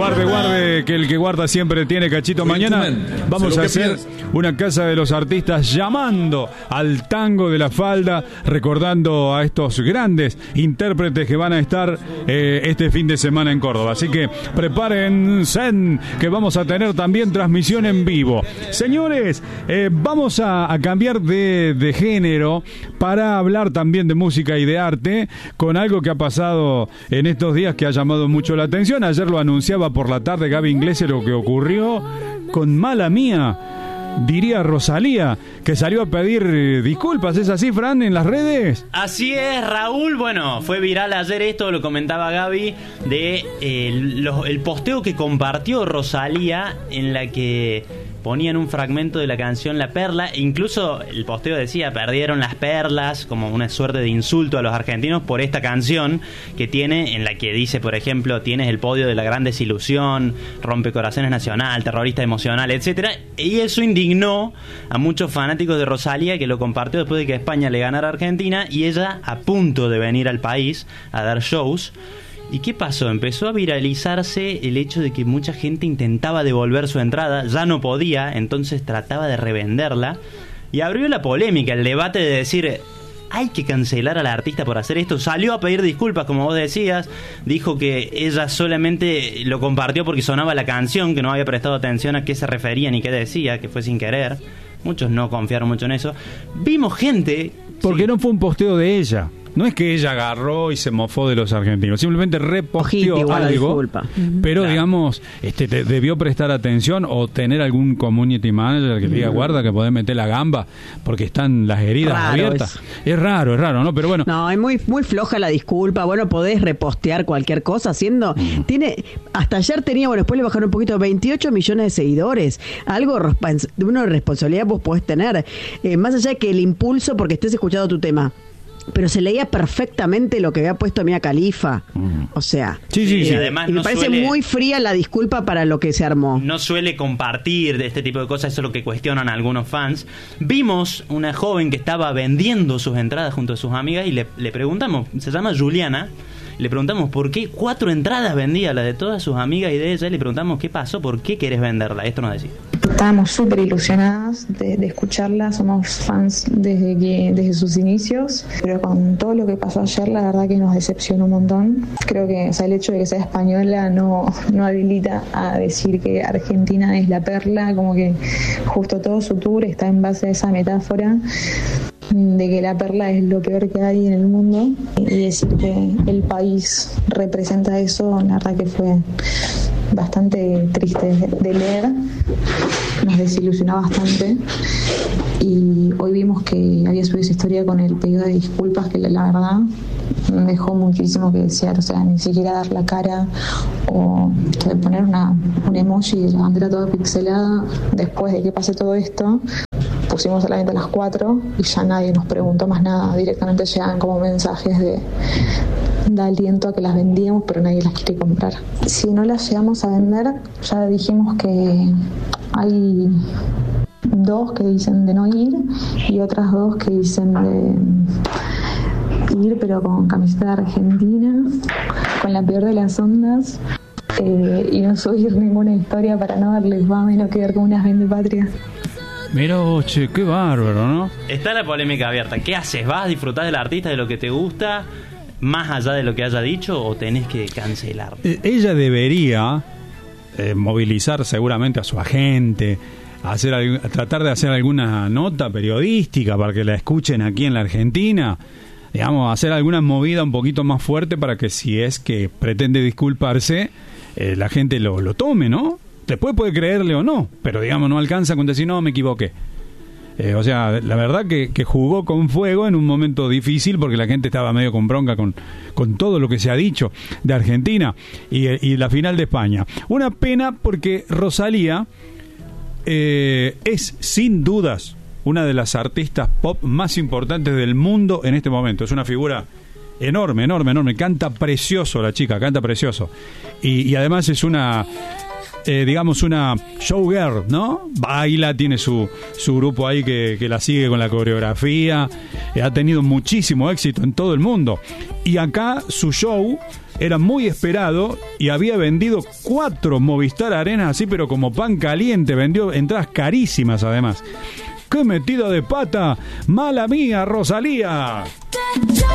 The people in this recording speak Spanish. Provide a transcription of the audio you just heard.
Guarde, que el que guarda siempre tiene cachito. Mañana vamos a hacer una casa de los artistas llamando al tango de la falda, recordando a estos grandes intérpretes que van a estar este fin de semana en Córdoba. Así que prepárense, que vamos a tener también transmisión en vivo. Señores, vamos a cambiar de género para hablar también de música y de arte, con algo que ha pasado en estos días que ha llamado mucho la atención. Ayer lo anunciaba por la tarde Gaby Inglese, lo que ocurrió con Mala Mía, diría Rosalía, que salió a pedir disculpas. ¿Es así, Fran, en las redes? Así es, Raúl. Bueno, fue viral ayer esto, lo comentaba Gaby, de el posteo que compartió Rosalía, en la que ponían un fragmento de la canción La Perla. Incluso el posteo decía: perdieron las perlas, como una suerte de insulto a los argentinos por esta canción que tiene, en la que dice, por ejemplo, tienes el podio de la gran desilusión, rompecorazones nacional, terrorista emocional, etcétera. Y eso indignó a muchos fanáticos de Rosalía, que lo compartió después de que España le ganara a Argentina, y ella a punto de venir al país a dar shows. ¿Y qué pasó? Empezó a viralizarse el hecho de que mucha gente intentaba devolver su entrada, ya no podía, entonces trataba de revenderla, y abrió la polémica, el debate de decir: hay que cancelar a la artista por hacer esto. Salió a pedir disculpas, como vos decías, dijo que ella solamente lo compartió porque sonaba la canción, que no había prestado atención a qué se refería ni qué decía, que fue sin querer. Muchos no confiaron mucho en eso. Vimos gente... Porque no fue un posteo de ella. No es que ella agarró y se mofó de los argentinos, simplemente reposteó algo, pero claro, digamos, debió prestar atención o tener algún community manager que le diga: guarda que podés meter la gamba porque están las heridas abiertas. Es raro, ¿no? Pero bueno. No, es muy floja la disculpa. Bueno, podés repostear cualquier cosa haciendo. Hasta ayer tenía, bueno, después le bajaron un poquito, 28 millones de seguidores. Algo de una responsabilidad vos podés tener. Más allá de que el impulso, porque estés escuchando tu tema, pero se leía perfectamente lo que había puesto Mia Khalifa. O sea, sí. Además, y me parece muy fría la disculpa para lo que se armó. No suele compartir de este tipo de cosas, eso es lo que cuestionan algunos fans. Vimos una joven que estaba vendiendo sus entradas junto a sus amigas y le preguntamos, se llama Juliana, le preguntamos por qué 4 entradas vendía, la de todas sus amigas y de ella, y le preguntamos qué pasó, por qué querés venderla. Esto nos decía: estábamos súper ilusionadas de escucharla, somos fans desde sus inicios, pero con todo lo que pasó ayer, la verdad que nos decepcionó un montón. Creo que, o sea, el hecho de que sea española no habilita a decir que Argentina es la perla, como que justo todo su tour está en base a esa metáfora de que la perla es lo peor que hay en el mundo, y decir que el país representa eso, la verdad que fue bastante triste de leer, nos desilusionó bastante. Y hoy vimos que había subido esa historia con el pedido de disculpas, que la verdad me dejó muchísimo que desear. O sea, ni siquiera dar la cara o poner un emoji de la bandera toda pixelada. Después de que pase todo esto, pusimos solamente a las 4 y ya nadie nos preguntó más nada. Directamente llegan como mensajes da aliento a que las vendíamos, pero nadie las quiere comprar. Si no las llegamos a vender, ya dijimos que hay 2 que dicen de no ir y otras 2 que dicen de ir, pero con camiseta de Argentina, con la peor de las ondas, y no subir ninguna historia para no darles fama y no quedar como unas vendepatrias. Mira, che, qué bárbaro, ¿no? Está la polémica abierta. ¿Qué haces? ¿Vas a disfrutar del artista, de lo que te gusta, más allá de lo que haya dicho, o tenés que cancelar? Ella debería movilizar seguramente a su agente, tratar de hacer alguna nota periodística para que la escuchen aquí en la Argentina, digamos, hacer alguna movida un poquito más fuerte para que, si es que pretende disculparse, la gente lo tome, ¿no? Después puede creerle o no, pero digamos, no alcanza con decir: no, me equivoqué. O sea, la verdad que jugó con fuego en un momento difícil, porque la gente estaba medio con bronca con todo lo que se ha dicho de Argentina y la final de España. Una pena, porque Rosalía es sin dudas una de las artistas pop más importantes del mundo en este momento. Es una figura enorme. Canta precioso la chica, canta precioso. Y además es una... digamos, una showgirl, ¿no? Baila, tiene su grupo ahí que la sigue con la coreografía, ha tenido muchísimo éxito en todo el mundo, y acá su show era muy esperado y había vendido 4 Movistar Arenas así, pero como pan caliente. Vendió entradas carísimas además. ¡Qué metida de pata! ¡Mala mía, Rosalía!